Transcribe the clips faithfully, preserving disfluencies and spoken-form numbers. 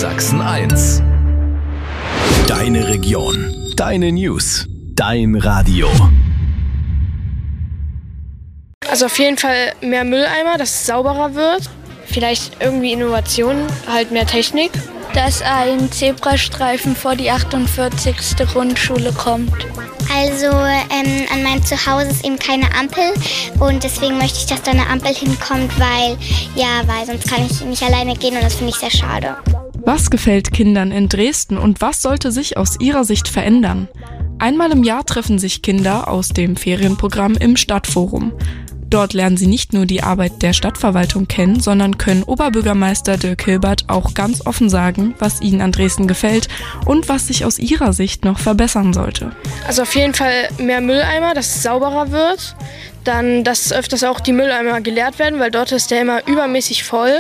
Sachsen eins. Deine Region, deine News, dein Radio. Also auf jeden Fall mehr Mülleimer, dass es sauberer wird. Vielleicht irgendwie Innovationen, halt mehr Technik. Dass ein Zebrastreifen vor die achtundvierzigste Grundschule kommt. Also ähm, an meinem Zuhause ist eben keine Ampel und deswegen möchte ich, dass da eine Ampel hinkommt, weil, ja, weil sonst kann ich nicht alleine gehen und das finde ich sehr schade. Was gefällt Kindern in Dresden und was sollte sich aus ihrer Sicht verändern? Einmal im Jahr treffen sich Kinder aus dem Ferienprogramm im Stadtforum. Dort lernen sie nicht nur die Arbeit der Stadtverwaltung kennen, sondern können Oberbürgermeister Dirk Hilbert auch ganz offen sagen, was ihnen an Dresden gefällt und was sich aus ihrer Sicht noch verbessern sollte. Also auf jeden Fall mehr Mülleimer, dass es sauberer wird. Dann, dass öfters auch die Mülleimer geleert werden, weil dort ist der immer übermäßig voll.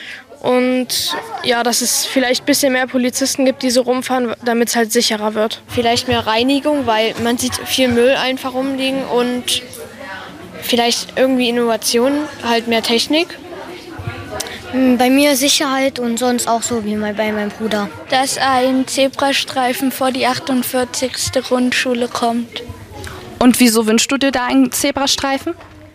Und ja, dass es vielleicht ein bisschen mehr Polizisten gibt, die so rumfahren, damit es halt sicherer wird. Vielleicht mehr Reinigung, weil man sieht viel Müll einfach rumliegen und vielleicht irgendwie Innovationen, halt mehr Technik. Bei mir Sicherheit und sonst auch so wie bei meinem Bruder. Dass ein Zebrastreifen vor die achtundvierzigste Grundschule kommt. Und wieso wünschst du dir da einen Zebrastreifen?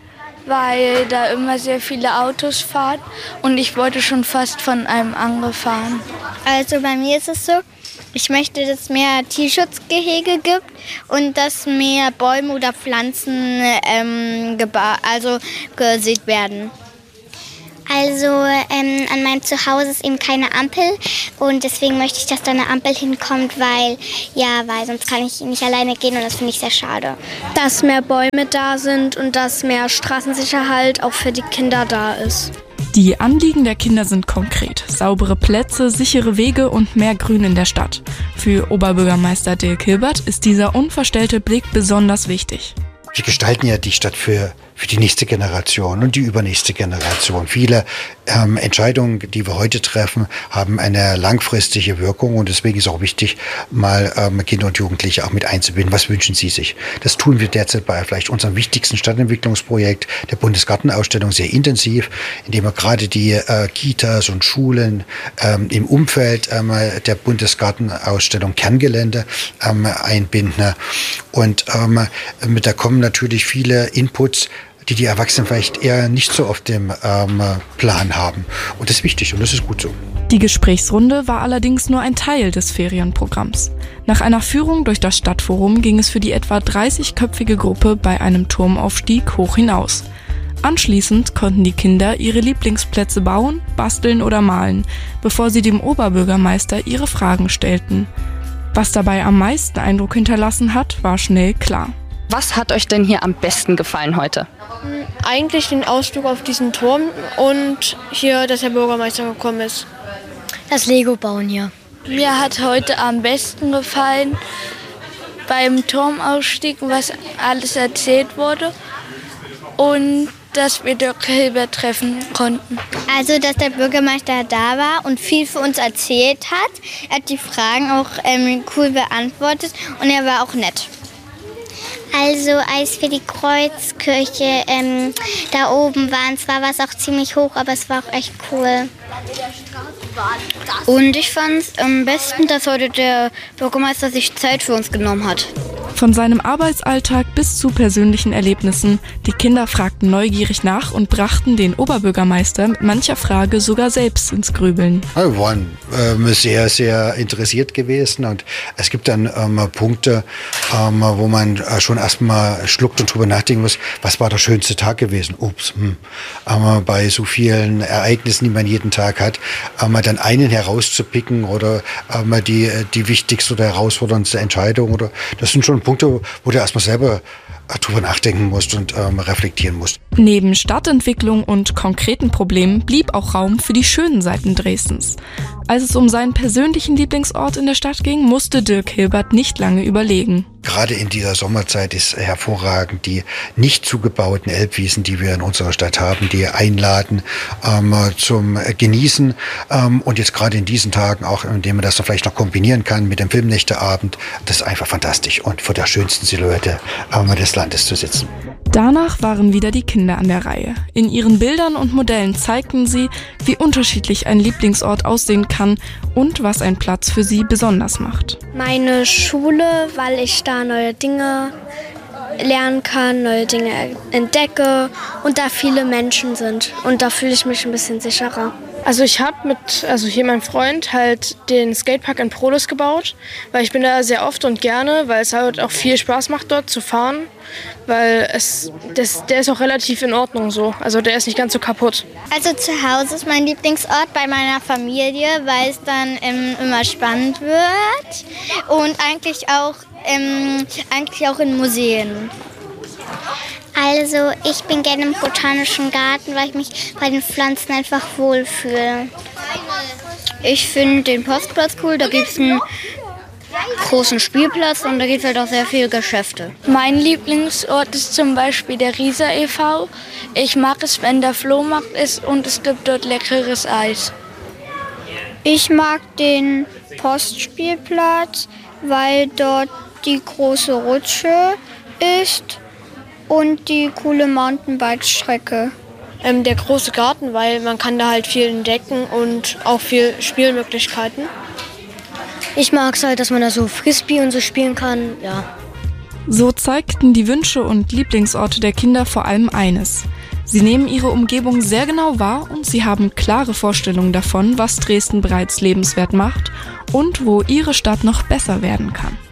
Weil da immer sehr viele Autos fahren und ich wurde schon fast von einem angefahren. Also bei mir ist es so, ich möchte, dass es mehr Tierschutzgehege gibt und dass mehr Bäume oder Pflanzen ähm, geba- also gesät werden. Also ähm, an meinem Zuhause ist eben keine Ampel und deswegen möchte ich, dass da eine Ampel hinkommt, weil, ja, weil sonst kann ich nicht alleine gehen und das finde ich sehr schade. Dass mehr Bäume da sind und dass mehr Straßensicherheit auch für die Kinder da ist. Die Anliegen der Kinder sind konkret. Saubere Plätze, sichere Wege und mehr Grün in der Stadt. Für Oberbürgermeister Dirk Hilbert ist dieser unverstellte Blick besonders wichtig. Wir gestalten ja die Stadt für, für die nächste Generation und die übernächste Generation. Viele ähm, Entscheidungen, die wir heute treffen, haben eine langfristige Wirkung und deswegen ist auch wichtig, mal ähm, Kinder und Jugendliche auch mit einzubinden. Was wünschen sie sich? Das tun wir derzeit bei vielleicht unserem wichtigsten Stadtentwicklungsprojekt, der Bundesgartenausstellung, sehr intensiv, indem wir gerade die äh, Kitas und Schulen ähm, im Umfeld ähm, der Bundesgartenausstellung Kerngelände ähm, einbinden. Und ähm, mit da kommen natürlich viele Inputs, die die Erwachsenen vielleicht eher nicht so auf dem ähm, Plan haben. Und das ist wichtig und das ist gut so. Die Gesprächsrunde war allerdings nur ein Teil des Ferienprogramms. Nach einer Führung durch das Stadtforum ging es für die etwa dreißigköpfige Gruppe bei einem Turmaufstieg hoch hinaus. Anschließend konnten die Kinder ihre Lieblingsplätze bauen, basteln oder malen, bevor sie dem Oberbürgermeister ihre Fragen stellten. Was dabei am meisten Eindruck hinterlassen hat, war schnell klar. Was hat euch denn hier am besten gefallen heute? Eigentlich den Ausflug auf diesen Turm und hier, dass der Bürgermeister gekommen ist. Das Lego-Bauen hier. Mir hat heute am besten gefallen beim Turmausstieg, was alles erzählt wurde und dass wir Dirk Hilbert treffen konnten. Also, dass der Bürgermeister da war und viel für uns erzählt hat. Er hat die Fragen auch ähm, cool beantwortet und er war auch nett. Also als wir die Kreuzkirche ähm, da oben waren, zwar war es auch ziemlich hoch, aber es war auch echt cool. Und ich fand es am besten, dass heute der Bürgermeister sich Zeit für uns genommen hat. Von seinem Arbeitsalltag bis zu persönlichen Erlebnissen. Die Kinder fragten neugierig nach und brachten den Oberbürgermeister mit mancher Frage sogar selbst ins Grübeln. Wir waren ähm, sehr, sehr interessiert gewesen und es gibt dann ähm, Punkte, ähm, wo man äh, schon erstmal schluckt und drüber nachdenken muss, was war der schönste Tag gewesen? Ups, hm. ähm, bei so vielen Ereignissen, die man jeden Tag hat, ähm, dann einen herauszupicken oder ähm, die, die wichtigste oder herausforderndste Entscheidung, oder das sind schon Punkte, wo du erstmal selber drüber nachdenken musst und ähm, reflektieren musst. Neben Stadtentwicklung und konkreten Problemen blieb auch Raum für die schönen Seiten Dresdens. Als es um seinen persönlichen Lieblingsort in der Stadt ging, musste Dirk Hilbert nicht lange überlegen. Gerade in dieser Sommerzeit ist hervorragend die nicht zugebauten Elbwiesen, die wir in unserer Stadt haben, die einladen ähm, zum Genießen. Ähm, und jetzt gerade in diesen Tagen auch, indem man das noch vielleicht noch kombinieren kann mit dem Filmnächteabend, das ist einfach fantastisch und vor der schönsten Silhouette ähm, des Landes zu sitzen. Danach waren wieder die Kinder an der Reihe. In ihren Bildern und Modellen zeigten sie, wie unterschiedlich ein Lieblingsort aussehen kann und was ein Platz für sie besonders macht. Meine Schule, weil ich da neue Dinge lernen kann, neue Dinge entdecke und da viele Menschen sind. Und da fühle ich mich ein bisschen sicherer. Also ich habe mit, also hier mein Freund halt den Skatepark in Prohlis gebaut, weil ich bin da sehr oft und gerne, weil es halt auch viel Spaß macht dort zu fahren, weil es, das, der ist auch relativ in Ordnung so, also der ist nicht ganz so kaputt. Also zu Hause ist mein Lieblingsort bei meiner Familie, weil es dann ähm, immer spannend wird und eigentlich auch, ähm, eigentlich auch in Museen. Also ich bin gerne im Botanischen Garten, weil ich mich bei den Pflanzen einfach wohlfühle. Ich finde den Postplatz cool, da gibt es einen großen Spielplatz und da gibt es halt auch sehr viele Geschäfte. Mein Lieblingsort ist zum Beispiel der Riesa e V Ich mag es, wenn der Flohmarkt ist und es gibt dort leckeres Eis. Ich mag den Postspielplatz, weil dort die große Rutsche ist. Und die coole Mountainbike-Strecke. Ähm, der große Garten, weil man kann da halt viel entdecken und auch viel Spielmöglichkeiten. Ich mag es halt, dass man da so Frisbee und so spielen kann, ja. So zeigten die Wünsche und Lieblingsorte der Kinder vor allem eines. Sie nehmen ihre Umgebung sehr genau wahr und sie haben klare Vorstellungen davon, was Dresden bereits lebenswert macht und wo ihre Stadt noch besser werden kann.